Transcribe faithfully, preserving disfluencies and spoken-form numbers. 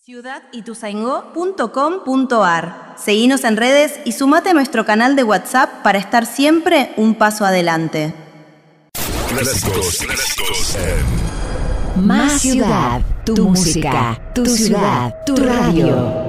ciudad ituzaingó punto com punto ar. Seguinos en redes y sumate a nuestro canal de WhatsApp para estar siempre un paso adelante. Clásicos, clásicos. Más ciudad, tu música, tu ciudad, tu radio.